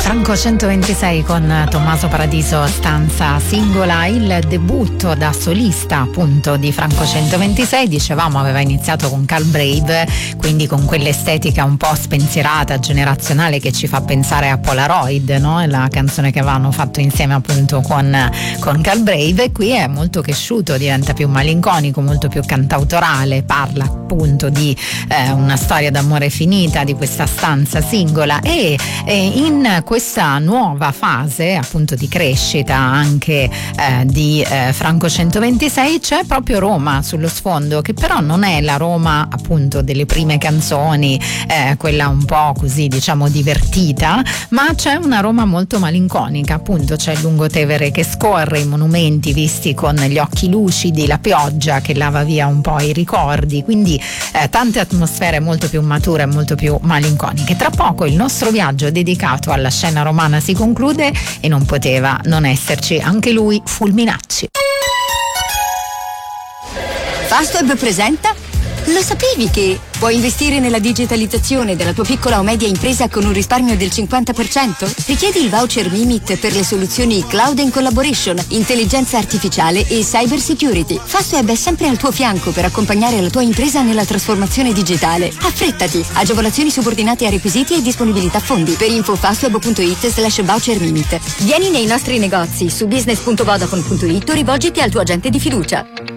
Franco 126 con Tommaso Paradiso, stanza singola, il debutto da solista appunto di Franco 126. Dicevamo aveva iniziato con Carl Brave, quindi con quell'estetica un po' spensierata, generazionale, che ci fa pensare a Polaroid, no? La canzone che avevano fatto insieme appunto con Carl Brave. E qui è molto cresciuto, diventa più malinconico, molto più cantautorale, parla appunto di una storia d'amore finita, di questa stanza singola, e in questa nuova fase appunto di crescita anche di Franco 126 c'è proprio Roma sullo sfondo, che però non è la Roma appunto delle prime canzoni, quella un po' così diciamo divertita, ma c'è una Roma molto malinconica. Appunto c'è il Lungotevere che scorre, i monumenti visti con gli occhi lucidi, la pioggia che lava via un po' i ricordi, quindi tante atmosfere molto più mature e molto più malinconiche. Tra poco il nostro viaggio dedicato alla scena romana si conclude e non poteva non esserci anche lui, Fulminacci. Fastweb presenta. Lo sapevi che puoi investire nella digitalizzazione della tua piccola o media impresa con un risparmio del 50%? Richiedi il voucher Mimit per le soluzioni Cloud and Collaboration, intelligenza artificiale e cyber security. Fastweb è sempre al tuo fianco per accompagnare la tua impresa nella trasformazione digitale. Affrettati! Agevolazioni subordinate a requisiti e disponibilità fondi. Per info fastweb.it/voucher Mimit. Vieni nei nostri negozi su business.vodafone.it o rivolgiti al tuo agente di fiducia.